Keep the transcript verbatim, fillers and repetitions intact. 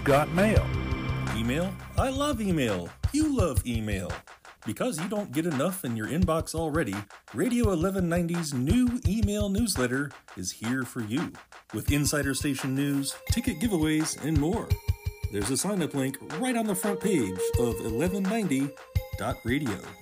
you've got mail. Email? I love email. You love email. Because you don't get enough in your inbox already, Radio eleven ninety's new email newsletter is here for you. With insider station news, ticket giveaways, and more. There's a sign-up link right on the front page of eleven ninety dot radio.